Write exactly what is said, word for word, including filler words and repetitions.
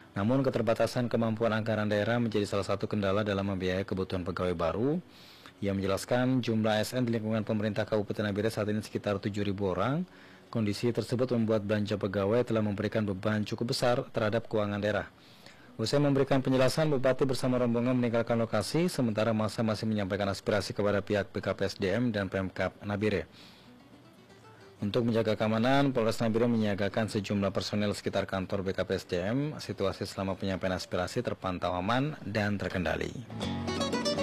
Namun keterbatasan kemampuan anggaran daerah menjadi salah satu kendala dalam membiayai kebutuhan pegawai baru. Ia menjelaskan jumlah A S N di lingkungan pemerintah Kabupaten Nabire saat ini sekitar tujuh ribu orang. Kondisi tersebut membuat belanja pegawai telah memberikan beban cukup besar terhadap keuangan daerah. Usai memberikan penjelasan, Bupati bersama rombongan meninggalkan lokasi, sementara masa masih menyampaikan aspirasi kepada pihak B K P S D M dan Pemkab Nabire. Untuk menjaga keamanan, Polres Nabire menyiagakan sejumlah personel sekitar kantor B K P S D M. Situasi selama penyampaian aspirasi terpantau aman dan terkendali.